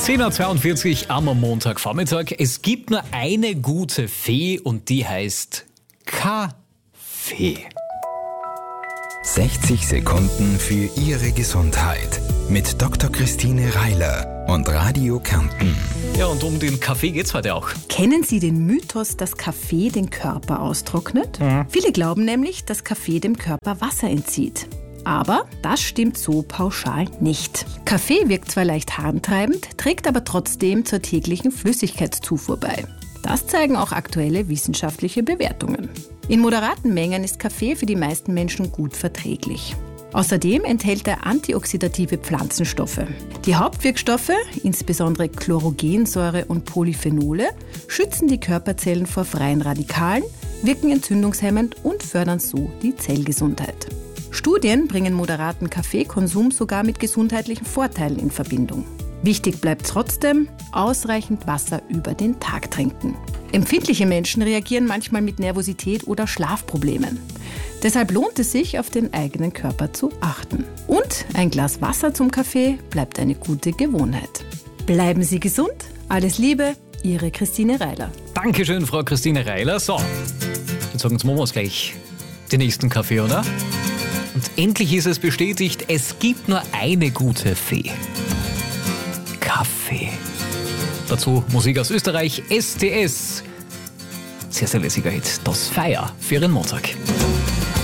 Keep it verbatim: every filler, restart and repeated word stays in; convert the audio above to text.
zehn Uhr zweiundvierzig am Montagvormittag. Es gibt nur eine gute Fee und die heißt Kaffee. sechzig Sekunden für Ihre Gesundheit mit Doktor Christine Reiler und Radio Kärnten. Ja, und um den Kaffee geht's heute auch. Kennen Sie den Mythos, dass Kaffee den Körper austrocknet? Mhm. Viele glauben nämlich, dass Kaffee dem Körper Wasser entzieht. Aber das stimmt so pauschal nicht. Kaffee wirkt zwar leicht harntreibend, trägt aber trotzdem zur täglichen Flüssigkeitszufuhr bei. Das zeigen auch aktuelle wissenschaftliche Bewertungen. In moderaten Mengen ist Kaffee für die meisten Menschen gut verträglich. Außerdem enthält er antioxidative Pflanzenstoffe. Die Hauptwirkstoffe, insbesondere Chlorogensäure und Polyphenole, schützen die Körperzellen vor freien Radikalen, wirken entzündungshemmend und fördern so die Zellgesundheit. Studien bringen moderaten Kaffeekonsum sogar mit gesundheitlichen Vorteilen in Verbindung. Wichtig bleibt trotzdem, ausreichend Wasser über den Tag trinken. Empfindliche Menschen reagieren manchmal mit Nervosität oder Schlafproblemen. Deshalb lohnt es sich, auf den eigenen Körper zu achten. Und ein Glas Wasser zum Kaffee bleibt eine gute Gewohnheit. Bleiben Sie gesund, alles Liebe, Ihre Christine Reiler. Dankeschön, Frau Christine Reiler. So, jetzt sagen wir uns gleich den nächsten Kaffee, oder? Und endlich ist es bestätigt, es gibt nur eine gute Fee. Kaffee. Dazu Musik aus Österreich, S T S. Sehr, sehr lässiger Hit. Das Feier für Ihren Montag.